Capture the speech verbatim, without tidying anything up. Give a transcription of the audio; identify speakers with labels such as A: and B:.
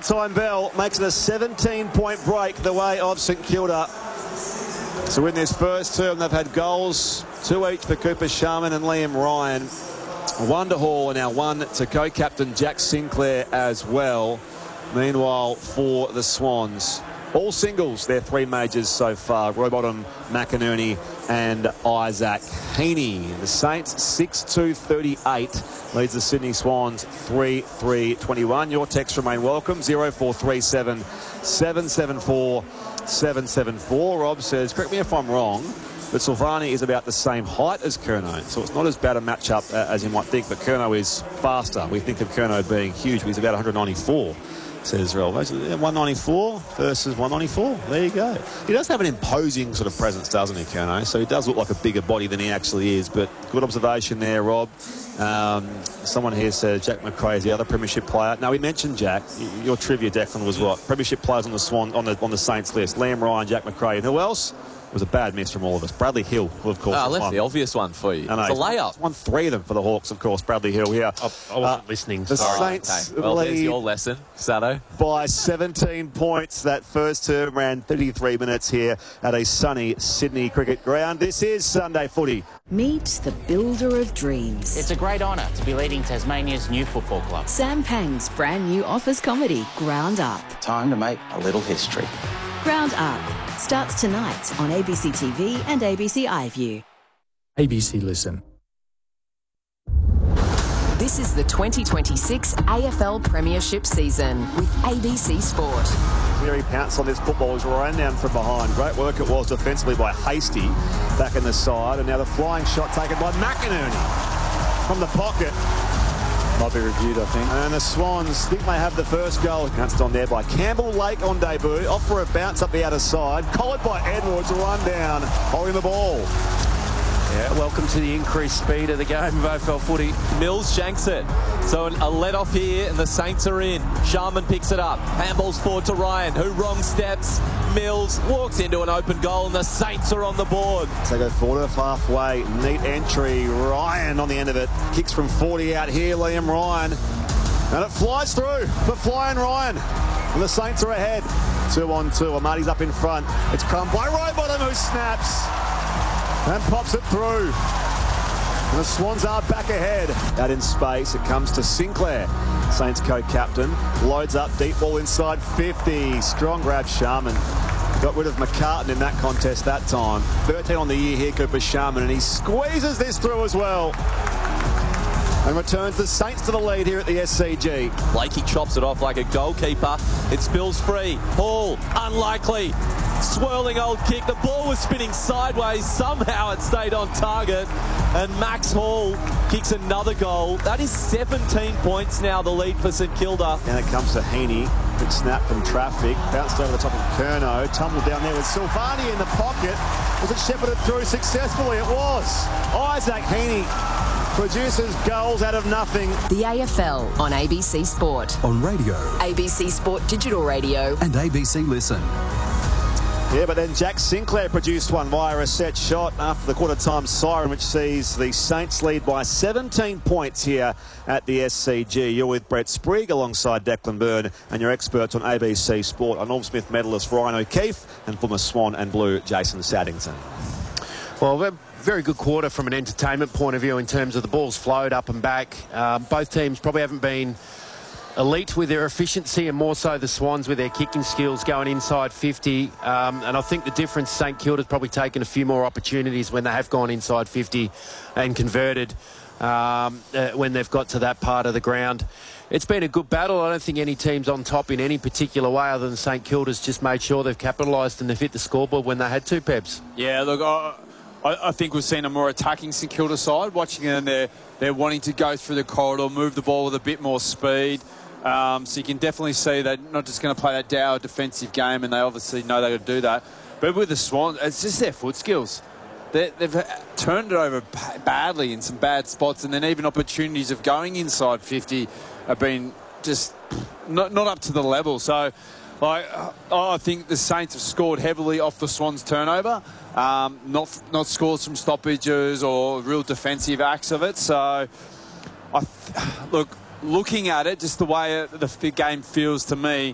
A: overtime bell makes it a seventeen point break the way of St Kilda. So in this first term, they've had goals, two each for Cooper Sharman and Liam Ryan. One to Hall and now one to co-captain Jack Sinclair as well. Meanwhile, for the Swans, all singles, their three majors so far. Rowbottom, McInerney and Isaac Heaney. The Saints six two thirty-eight leads the Sydney Swans three three twenty-one. Your texts remain welcome. zero four three seven, seven seven four, seven seven four. Rob says, correct me if I'm wrong, but Silvani is about the same height as Curnow, so it's not as bad a matchup uh, as you might think, but Curnow is faster. We think of Curnow being huge, but he's about one ninety-four. Says Relvo. one ninety-four versus one ninety-four. There you go. He does have an imposing sort of presence, doesn't he, Curnow? So he does look like a bigger body than he actually is. But good observation there, Rob. Um, someone here says Jack Macrae is the other premiership player. Now, we mentioned Jack. Your trivia, Declan, was what? Premiership players on the Swan on the on the Saints list. Liam Ryan, Jack Macrae, and who else? It was a bad miss from all of us. Bradley Hill, who of course.
B: Oh, I left the obvious one for you. It's a layup.
A: Won three of them for the Hawks, of course. Bradley Hill, yeah.
C: I, I wasn't uh, listening.
A: The
C: Sorry.
A: Saints
B: okay. Well,
A: lead
B: there's your lesson, Sato.
A: by seventeen points. That first term ran thirty-three minutes here at a sunny Sydney cricket ground. This is Sunday Footy.
D: Meet the builder of dreams.
E: It's a great honour to be leading Tasmania's new football club.
D: Sam Pang's brand new office comedy, Ground Up.
F: Time to make a little history.
D: Ground Up starts tonight on A B C T V and A B C iView.
G: A B C Listen.
H: This is the twenty twenty-six A F L Premiership season with A B C Sport.
A: Cleary pounced on this football as ran down from behind. Great work it was defensively by Hasty back in the side. And now the flying shot taken by McInerney from the pocket. Might be reviewed, I think. And the Swans think they have the first goal. Bounced on there by Campbell Lake on debut. Off for a bounce up the outer side. Collared by Edwards, run down, holding the ball.
C: Yeah, welcome to the increased speed of the game of A F L footy.
B: Mills shanks it. So a let off here and the Saints are in. Sharman picks it up. Handballs forward to Ryan, who wrong steps. Mills walks into an open goal and the Saints are on the board.
A: So they go forward to halfway. Neat entry. Ryan on the end of it. Kicks from forty out here, Liam Ryan. And it flies through for Flying Ryan. And the Saints are ahead. Two on two. Amati's up in front. It's come by Rowbottom, who snaps and pops it through. And the Swans are back ahead. Out in space, it comes to Sinclair. Saints co-captain. Loads up, deep ball inside fifty. Strong grab, Sharman. Got rid of McCartan in that contest that time. thirteen on the year here, Cooper Sharman, and he squeezes this through as well. And returns the Saints to the lead here at the S C G.
B: Blakey chops it off like a goalkeeper. It spills free. Hall, unlikely. Swirling old kick. The ball was spinning sideways. Somehow it stayed on target. And Max Hall kicks another goal. That is seventeen points now, the lead for St Kilda.
A: And it comes to Heaney. Good snap from traffic. Bounced over the top of Curnow. Tumbled down there with Silvani in the pocket. Was it shepherded through successfully? It was. Isaac Heaney produces goals out of nothing.
H: The A F L on A B C Sport.
G: On radio.
H: A B C Sport Digital Radio.
G: And A B C Listen.
A: Yeah, but then Jack Sinclair produced one via a set shot after the quarter-time siren, which sees the Saints lead by seventeen points here at the S C G. You're with Brett Sprigg alongside Declan Byrne and your experts on A B C Sport, a Norm Smith medalist Ryan O'Keefe and former Swan and Blue Jason Saddington.
C: Well, a very good quarter from an entertainment point of view in terms of the balls flowed up and back. Um, both teams probably haven't been elite with their efficiency, and more so the Swans with their kicking skills going inside fifty. Um, and I think the difference, St Kilda's probably taken a few more opportunities when they have gone inside fifty and converted um, uh, when they've got to that part of the ground. It's been a good battle. I don't think any team's on top in any particular way other than St Kilda's just made sure they've capitalised and they've hit the scoreboard when they had to, Pebs.
I: Yeah, look, I, I think we've seen a more attacking St Kilda side. Watching them, they're, they're wanting to go through the corridor, move the ball with a bit more speed. Um, so you can definitely see they're not just going to play that dour defensive game, and they obviously know they've got to do that. But with the Swans, it's just their foot skills. They're, they've turned it over badly in some bad spots, and then even opportunities of going inside fifty have been just not, not up to the level. So like, I think the Saints have scored heavily off the Swans' turnover, um, not, not scores from stoppages or real defensive acts of it. So, I th- look... Looking at it, just the way it, the, the game feels to me,